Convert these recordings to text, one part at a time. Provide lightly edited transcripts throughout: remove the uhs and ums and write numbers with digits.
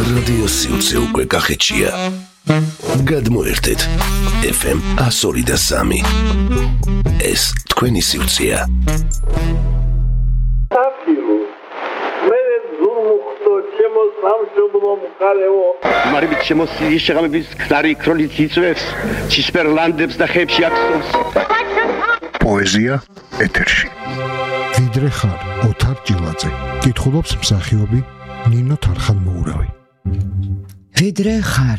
რადიო სიუცე უკვე კახეთშია. გადმოერთეთ FM 102.3. ეს თქვენი სიუცეა. მარებით შემოსილი შეღამების გზარი ქროლით იწვევს ცისფერლანდებს და ხეებში აქსობს. პოეზია ეთერში. ვიდრე ხარ ოთარ ჭილაძე. კითხულობს მსახიობი ნინო თარხანმოურავი. ვიდრე ხარ.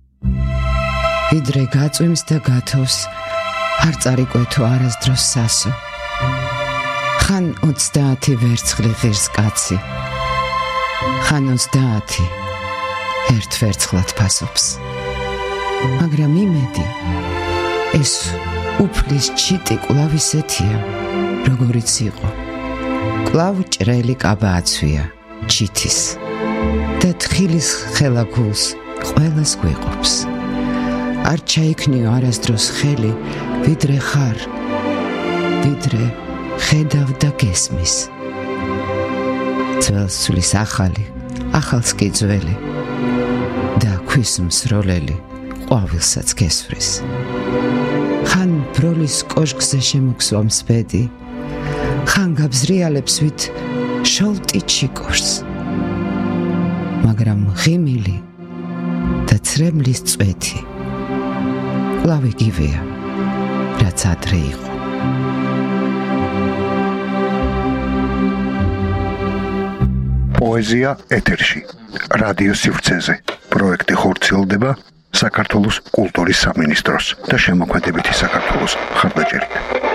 ვიდრე გაწვიმს და გათოვს არ წარიკვეთო არასდროს სასო. ხან 30 ვერცხლი ღირს კაცი. ხან 30 ერთ ვერცხლად ფასობს. მაგრამ იმედი ეს უფლის ჩიტი კვლავ ისეთია, როგორიც იყო. კვლავ ჭრელი კაბა აცვია ჩითის და თხილის ხელაგულს ყველას გვიყოფს. არ ჩაიქნიო არასდროს ხელი, ვიდრე ხარ, ვიდრე ხედავ და გესმის. ძველს ცulis ახალი, ახალს კი ძველი და ქვის მსროლელი ყვავილსაც გესვრის. ხან ბროლის კოშკზე შემოგვსვამს ბედი, ხან გაბზრიალებს ვით შოლტი ჩიკორს. მაგრამ ღიმილი და ცრემლის წვეთი კვლავ იგივეა, რაც ადრე იყო. პოეზია ეთერში. რადიო სივრცეზე. პროექტი ხორციელდება საქართველოს კულტურის სამინისტროს და შემოქმედებითი საქართველოს მხარდაჭერით.